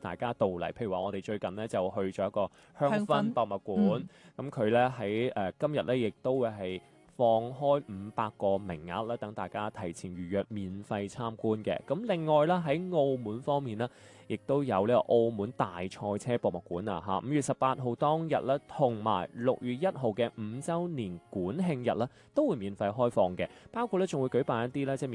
大家到嚟。譬如話我哋最近咧就去咗一個香薰博物館，咁佢咧喺今日咧亦都會係放開500個名額咧，等大家提前預約免費參觀嘅。咁另外啦，喺澳門方面呢，亦都有呢個澳門大賽車博物館啊嚇，5月18號當日咧，同埋6月1號嘅5週年館慶日咧，都會免費開放嘅。包括咧仲會舉辦一啲咧即係